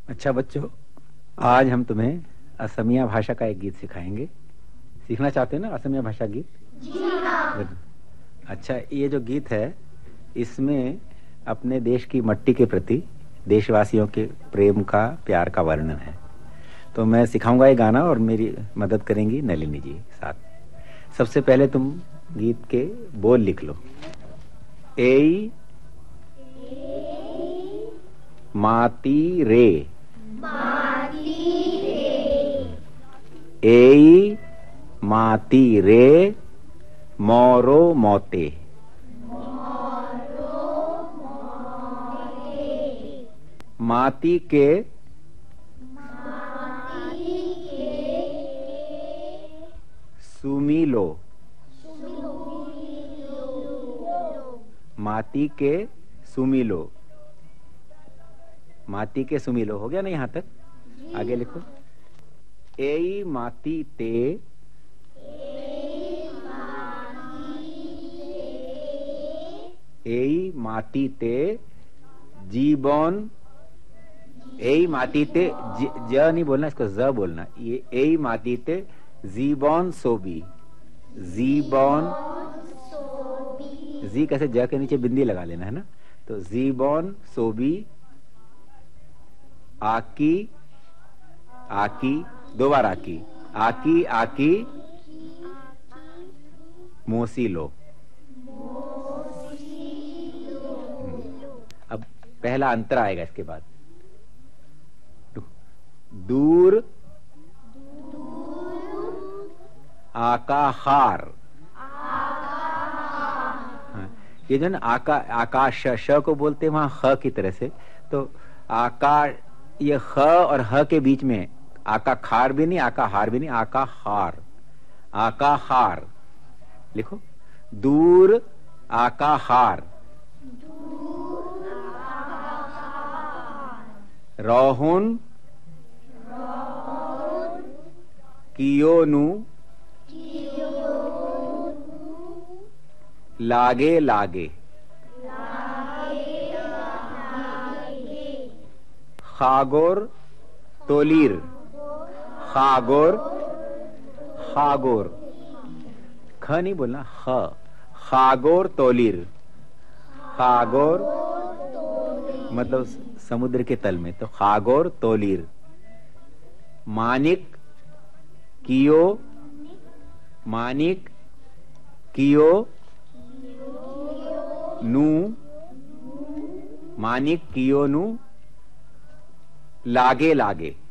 अच्छा बच्चों, आज हम तुम्हें असमिया भाषा का एक गीत सिखाएंगे। सीखना चाहते हो ना असमिया भाषा गीत? जी हाँ। अच्छा, ये जो गीत है इसमें अपने देश की मट्टी के प्रति देशवासियों के प्रेम का, प्यार का वर्णन है। तो मैं सिखाऊंगा ये गाना और मेरी मदद करेंगी नलिनी जी साथ। सबसे पहले तुम गीत के बोल लिख लो। ए माती रे, ए माती रे मोरो मोते, माती के सुमिलो, माती के सुमिलो, माती के सुमिलो हो गया ना यहाँ तक? आगे लिखो। ए माती ते, ए माती ते जीवन, ए माती ते ज नहीं बोलना, इसको ज बोलना। ये ए माती ते जीवन सोबी, जीवन जी कैसे ज के नीचे बिंदी लगा लेना है ना। तो जीवन सोबी आकी, आकी दो बार आकी, आकी आकी मोसीलो। अब पहला अंतर आएगा इसके बाद। दूर आकाहार, ये जो ना आकाश श को बोलते हैं वहां ख की तरह से। तो आकाश, ये ख और ह के बीच में आका खार भी नहीं, आका हार भी नहीं, आका हार, आका हार लिखो। दूर आका हार, रोहुन कियोनु लागे लागे, खागोर तोलीर, खागोर, खागोर ख नहीं बोलना, ख, खागोर तोलीर, खागोर मतलब समुद्र के तल में, तो खागोर तोलीर। मानिक कियो, मानिक कियो नू, मानिक कियो नू लागे लागे,